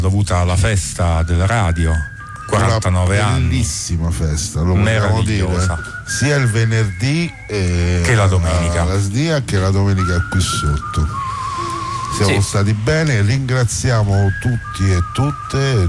dovuta alla festa della radio, 49 anni. Bellissima festa, lo vogliamo dire, sia il venerdì che la domenica. La SDIA che la domenica qui sotto. Siamo stati bene, ringraziamo tutti e tutte,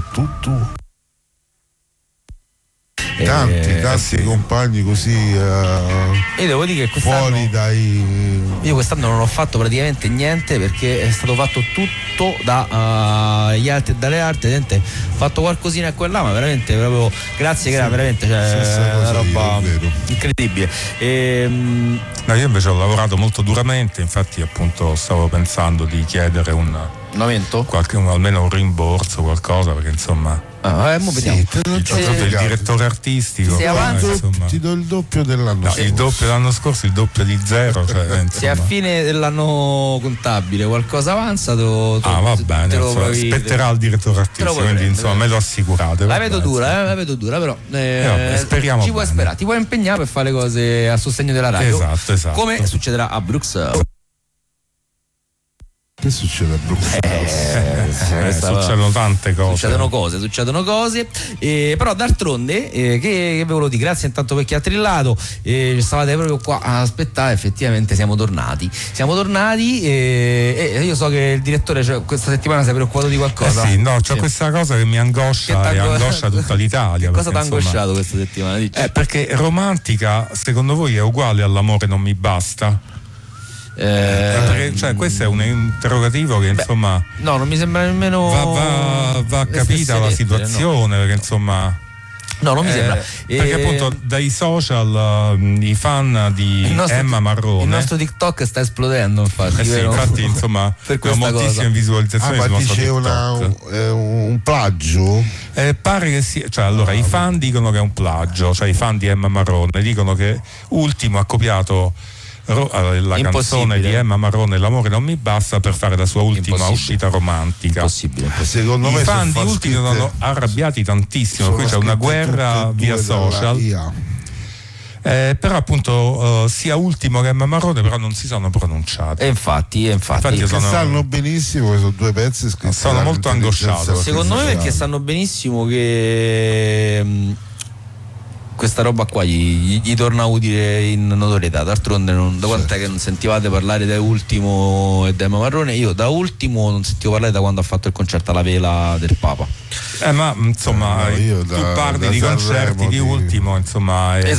tanti compagni così io devo dire che fuori io quest'anno non ho fatto praticamente niente, perché è stato fatto tutto dagli altri e dalle altre. Ho fatto qualcosina e quella, ma veramente proprio grazie, veramente, una roba incredibile. No, io invece ho lavorato molto duramente, infatti appunto stavo pensando di chiedere un aumento? Almeno un rimborso, qualcosa, perché insomma vediamo. Il direttore artistico ti do il doppio dell'anno scorso. Il doppio dell'anno scorso, il doppio di zero, se a fine dell'anno contabile qualcosa avanza va bene, spetterà al direttore artistico, quindi insomma me lo assicurate. La vedo dura, però speriamo, ci puoi sperare, ti puoi impegnare per fare le cose a sostegno della radio, esatto. Come succederà a Bruxelles. Che succede a Bruxelles? Succedono tante cose. Succedono cose, però d'altronde che ve lo dico, grazie intanto per chi ha trillato, stavate proprio qua a aspettare, effettivamente siamo tornati e io so che il direttore questa settimana si è preoccupato di qualcosa. C'è questa cosa che mi angoscia e angoscia tutta l'Italia. Cosa ti ha angosciato questa settimana? Perché romantica secondo voi è uguale all'amore non mi basta? Perché, questo è un interrogativo che insomma non mi sembra nemmeno va capita la situazione, perché insomma non mi sembra, perché appunto dai social i fan di Emma Marrone, il nostro TikTok sta esplodendo, infatti infatti insomma ha moltissime visualizzazioni ma sul dice un plagio? Pare che sia, allora i fan dicono che è un plagio, i fan di Emma Marrone dicono che Ultimo ha copiato la canzone di Emma Marrone, L'amore non mi basta, per fare la sua ultima uscita romantica. Impossibile. Secondo me i fan di Ultimo sono arrabbiati tantissimo, qui c'è una guerra via social. Però appunto sia Ultimo che Emma Marrone però non si sono pronunciati. E infatti sanno benissimo che sono due pezzi scritti. Sono molto angosciato. Secondo me perché sanno benissimo che questa roba qua gli torna utile in notorietà. D'altronde da quant'è che non sentivate parlare da Ultimo e da Emma Marrone? Io da Ultimo non sentivo parlare da quando ha fatto il concerto alla vela del Papa. Ma insomma tu parli di concerti di Ultimo, insomma è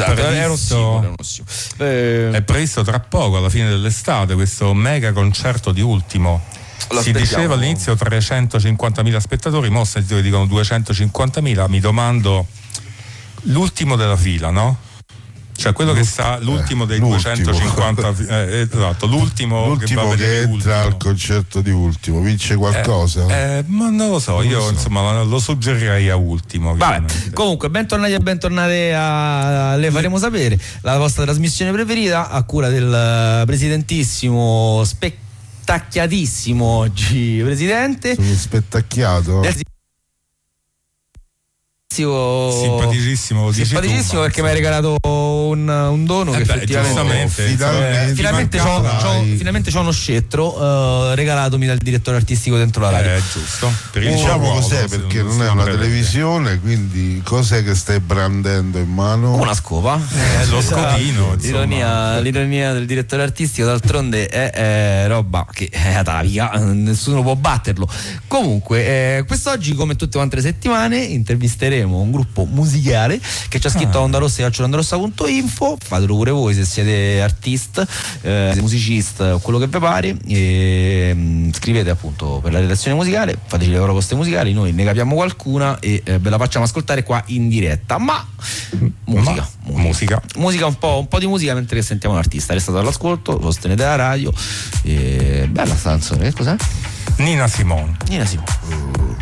previsto tra poco, alla fine dell'estate, questo mega concerto di Ultimo. Si diceva all'inizio 350.000 spettatori, mo dicono 250.000. Mi domando, l'ultimo della fila, no? Quello che sta l'ultimo dei 250, esatto, l'ultimo che va a vedere che entra al concerto di Ultimo vince qualcosa? Ma non lo so, insomma lo suggerirei a Ultimo. Comunque bentornati e bentornate le faremo sapere la vostra trasmissione preferita a cura del presidentissimo spettacchiatissimo oggi presidente. Sono spettacchiato. Simpaticissimo perché mi hai regalato un dono che effettivamente finalmente c'ho uno scettro regalatomi dal direttore artistico dentro la radio. Giusto. Diciamo cos'è, perché non è una televisione, quindi cos'è che stai brandendo in mano? Una scopa. Lo scopino. L'ironia del direttore artistico, d'altronde è roba che è atavica, nessuno può batterlo. Comunque quest'oggi, come tutte quante le settimane, intervisteremo un gruppo musicale che ci ha scritto a ondarossa@ondarossa.info. Fatelo pure voi se siete artist, musicista o quello che vi pare, e scrivete appunto per la redazione musicale, fateci le proposte musicali, noi ne capiamo qualcuna e ve la facciamo ascoltare qua in diretta. Musica un po' di musica mentre sentiamo l'artista. Restate all'ascolto, sostenete la radio. Bella sta canzone, che cos'è? Nina Simone.